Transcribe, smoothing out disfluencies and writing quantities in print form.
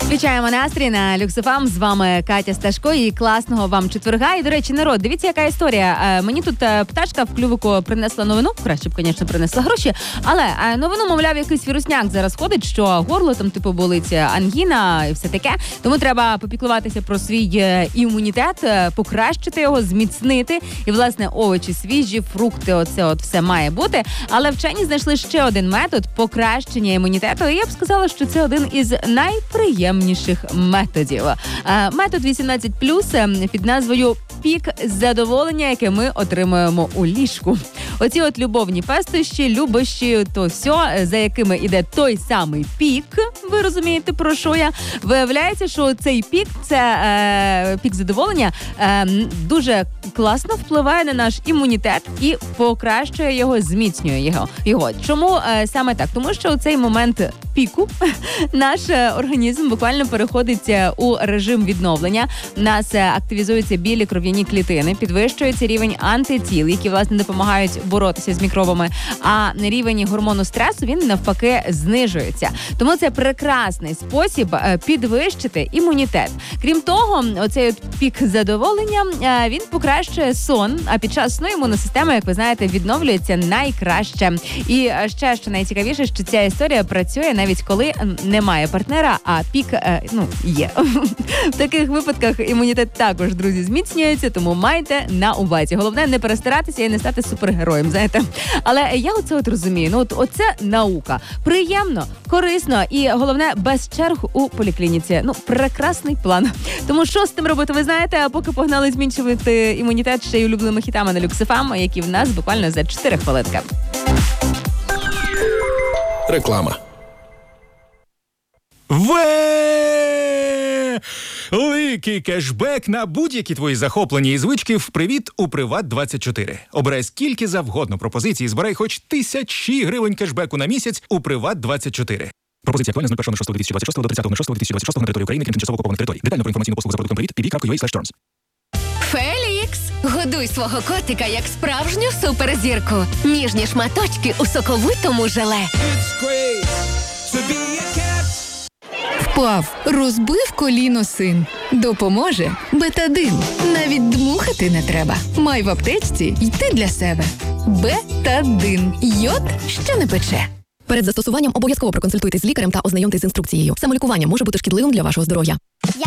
Включаємо настрій на Люксофам. З вами Катя Сташко і класного вам четверга. І, до речі, народ, дивіться, яка історія. Мені тут пташка в клювику принесла новину. Краще б, звісно, принесла гроші. Але новину, мовляв, якийсь вірусняк зараз ходить, що горло там, типу, болить, ангіна і все таке. Тому треба попіклуватися про свій імунітет, покращити його, зміцнити. І, власне, овочі свіжі, фрукти, оце от все має бути. Але вчені знайшли ще один метод покращення імунітету. І я б сказала, що це один із найприємніших методів. Метод 18+, під назвою «Пік задоволення», яке ми отримуємо у ліжку. Оці от любовні пестощі, любощі, то все, за якими іде той самий пік, ви розумієте, про що я? Виявляється, що цей пік, це пік задоволення, дуже класно впливає на наш імунітет і покращує його, зміцнює його. Чому саме так? Тому що у цей момент піку наш організм буквально переходить у режим відновлення. У нас активізуються білі кров'яні клітини, підвищується рівень антитіл, які, власне, допомагають боротися з мікробами, а рівень гормону стресу, він навпаки знижується. Тому це прекрасний спосіб підвищити імунітет. Крім того, оцей от пік задоволення, він покращує сон, а під час сну імунна система, як ви знаєте, відновлюється найкраще. І ще, що найцікавіше, що ця історія працює навіть коли немає партнера, а пік, є. В таких випадках імунітет також, друзі, зміцнюється, тому майте на увазі. Головне не перестаратися і не стати супергероєм, знаєте. Але я оце от розумію. Оце наука. Приємно, корисно і, головне, без черг у поліклініці. Прекрасний план. Тому що з тим робити, ви знаєте, а поки погнали змінчувати імунітет ще й улюбленими хітами на Люксофам, які в нас буквально за 4 хвилинки. Реклама. Великий кешбек на будь-які твої захоплення і звички в «Привіт» у «Приват24». Обирай скільки завгодно пропозицій і збирай хоч 1000 гривень кешбеку на місяць у «Приват24». Пропозиція актуальна з 01.06.2026 до 30.06.2026 на території України, крім тимчасово окупованих територій. Детально про інформаційну послугу за продуктом «Привіт» pv.ua/terms. Фелікс! Годуй свого котика як справжню суперзірку. Ніжні шматочки у соковитому желе. Впав, розбив коліно син. Допоможе Бетадин. Навіть дмухати не треба. Май в аптечці й ти для себе. Бетадин. Йод, що не пече. Перед застосуванням обов'язково проконсультуйтесь з лікарем та ознайомтесь з інструкцією. Самолікування може бути шкідливим для вашого здоров'я. Я